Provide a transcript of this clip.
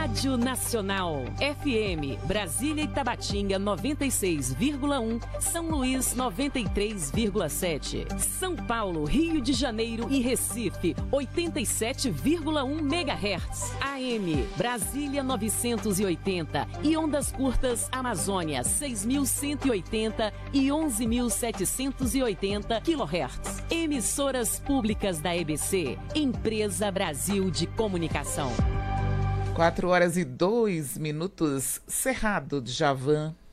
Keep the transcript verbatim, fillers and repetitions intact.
Rádio Nacional. F M, Brasília e Tabatinga noventa e seis vírgula um, São Luís noventa e três vírgula sete, São Paulo, Rio de Janeiro e Recife oitenta e sete vírgula um megahertz. A M, Brasília novecentos e oitenta e ondas curtas Amazônia seis mil cento e oitenta e onze mil setecentos e oitenta quilohertz. Emissoras públicas da E B C, Empresa Brasil de Comunicação. Quatro horas e dois minutos, Cerrado, Djavan.